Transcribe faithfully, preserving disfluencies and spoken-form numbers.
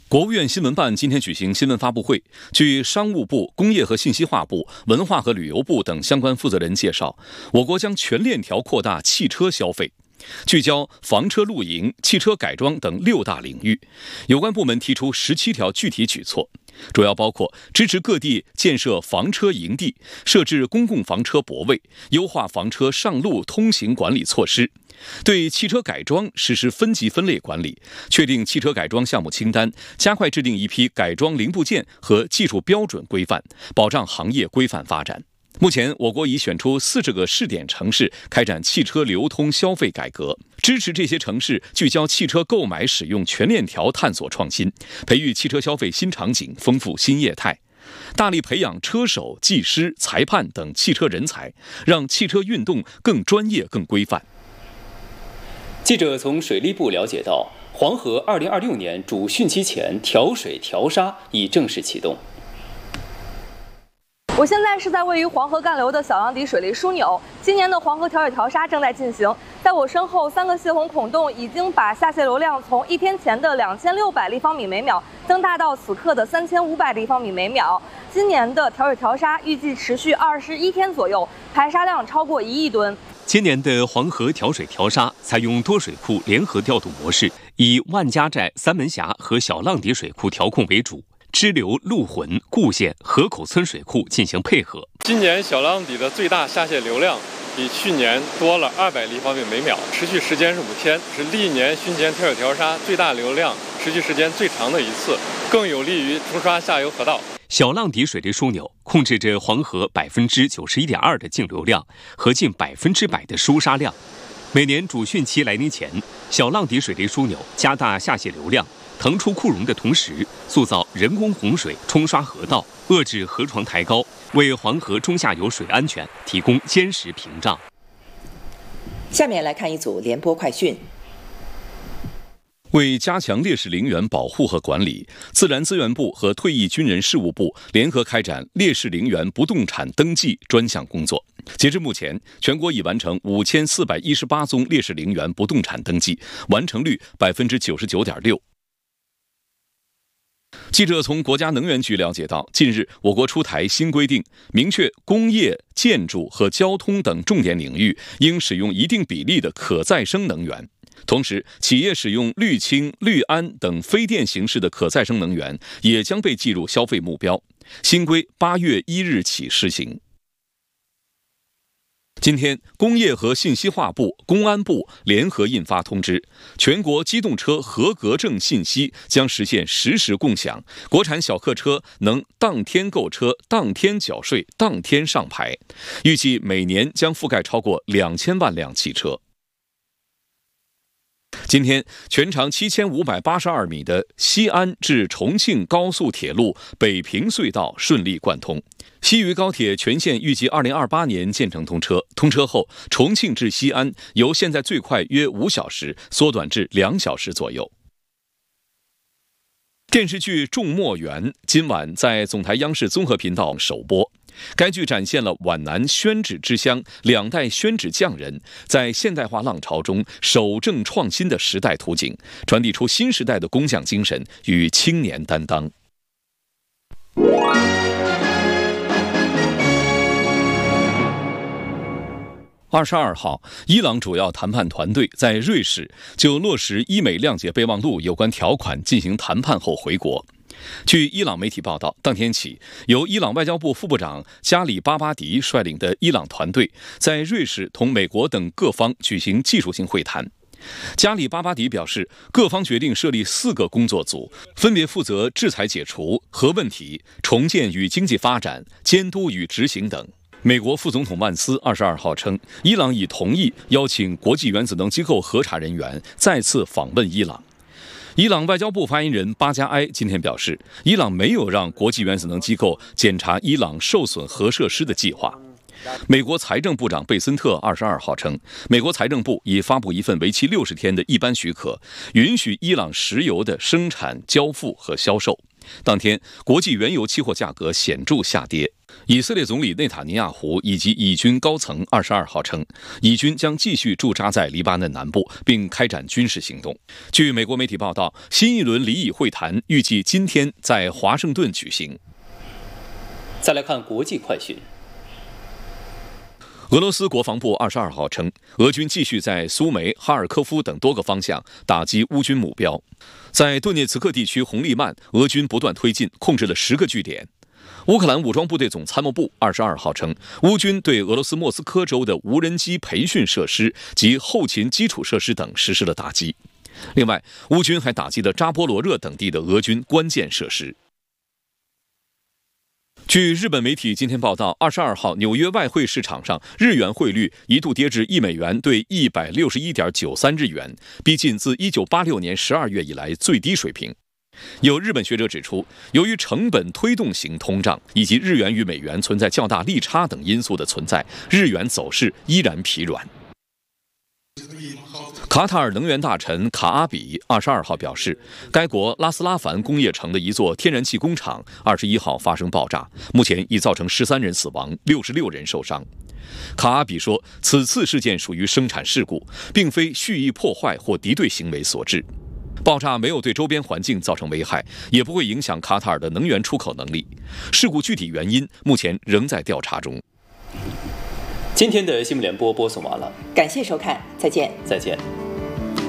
国务院新闻办今天举行新闻发布会，据商务部、工业和信息化部、文化和旅游部等相关负责人介绍，我国将全链条扩大汽车消费，聚焦房车露营、汽车改装等六大领域。有关部门提出十七条具体举措，主要包括支持各地建设房车营地，设置公共房车泊位，优化房车上路通行管理措施，对汽车改装实施分级分类管理，确定汽车改装项目清单，加快制定一批改装零部件和技术标准规范，保障行业规范发展。目前，我国已选出四十个试点城市开展汽车流通消费改革，支持这些城市聚焦汽车购买使用全链条探索创新，培育汽车消费新场景，丰富新业态，大力培养车手、技师、裁判等汽车人才，让汽车运动更专业、更规范。 记者从水利部了解到，黄河二零二六年主汛期前调水调沙已正式启动。 我现在是在位于黄河干流的小浪底水利枢纽，今年的黄河调水调沙正在进行。在我身后，三个泄洪孔洞已经把下泄流量从一天前的两千六百立方米每秒增大到此刻的三千五百立方米每秒。今年的调水调沙预计持续二十一天左右，排沙量超过一亿吨。 今年的黄河调水调沙采用多水库联合调度模式，以万家寨、三门峡和小浪底水库调控为主，支流陆浑、固县、河口村水库进行配合。 今年小浪底的最大下泄流量比去年多了二百立方米每秒，持续时间是五天，是历年汛前调水调沙最大流量、持续时间最长的一次，更有利于冲刷下游河道。 小浪底水利枢纽控制着黄河百分之九十一点二的净流量和近百分之百的输沙量。每年主汛期来临前，小浪底水利枢纽加大下泄流量，腾出库容的同时，塑造人工洪水冲刷河道，遏制河床抬高，为黄河中下游水安全提供坚实屏障。 下面来看一组联播快讯。 为加强烈士陵园保护和管理，自然资源部和退役军人事务部联合开展烈士陵园不动产登记专项工作。截至目前，全国已完成五千四百一十八宗烈士陵园不动产登记，完成率百分之九十九点六。记者从国家能源局了解到，近日我国出台新规定，明确工业、建筑和交通等重点领域应使用一定比例的可再生能源。同时，企业使用氯氢、氯铵等非电形式的可再生能源也将被计入消费目标。新规八月一日起施行。今天，工业和信息化部、公安部联合印发通知，全国机动车合格证信息将实现实时共享，国产小客车能当天购车、当天缴税、当天上牌，预计每年将覆盖超过两千万辆汽车。今天，全长七千五百八十二米的西安至重庆高速铁路北平隧道顺利贯通。西渝高铁全线预计二零二八年建成通车。通车后，重庆至西安由现在最快约五小时缩短至两小时左右。电视剧《众墨园》今晚在总台央视综合频道首播。该剧展现了皖南宣纸之乡两代宣纸匠人在现代化浪潮中守正创新的时代图景，传递出新时代的工匠精神与青年担当。二十二号，伊朗主要谈判团队在瑞士就落实伊美谅解备忘录有关条款进行谈判后回国。据伊朗媒体报道，当天起，由伊朗外交部副部长加里巴巴迪率领的伊朗团队在瑞士同美国等各方举行技术性会谈。加里巴巴迪表示，各方决定设立四个工作组，分别负责制裁解除、核问题、重建与经济发展、监督与执行等。美国副总统万斯二十二号称，伊朗已同意邀请国际原子能机构核查人员再次访问伊朗。伊朗外交部发言人巴加埃今天表示，伊朗没有让国际原子能机构检查伊朗受损核设施的计划。美国财政部长贝森特二十二号称，美国财政部已发布一份为期六十天的一般许可，允许伊朗石油的生产、交付和销售。当天，国际原油期货价格显著下跌。 以色列总理内塔尼亚胡以及以军高层二十二号称，以军将继续驻扎在黎巴嫩南部，并开展军事行动。据美国媒体报道，新一轮黎以会谈预计今天在华盛顿举行。 再来看国际快讯。 俄罗斯国防部二十二号称，俄军继续在苏梅、哈尔科夫等多个方向打击乌军目标。在顿涅茨克地区红利曼，俄军不断推进，控制了十个据点。乌克兰武装部队总参谋部二十二号称，乌军对俄罗斯莫斯科州的无人机培训设施及后勤基础设施等实施了打击。另外，乌军还打击了扎波罗热等地的俄军关键设施。据日本媒体今天报道，二十二号纽约外汇市场上，日元汇率一度跌至一美元兑一百六十一点九三日元，逼近自一九八六年十二月以来最低水平。有日本学者指出，由于成本推动型通胀以及日元与美元存在较大利差等因素的存在，日元走势依然疲软。卡塔尔能源大臣卡阿比二十二号表示，该国拉斯拉凡工业城的一座天然气工厂二十一号发生爆炸，目前已造成十三人死亡，六十六人受伤。卡阿比说，此次事件属于生产事故，并非蓄意破坏或敌对行为所致。爆炸没有对周边环境造成危害，也不会影响卡塔尔的能源出口能力。事故具体原因目前仍在调查中。 今天的新闻联播播送完了， 感谢收看，再见。 再见。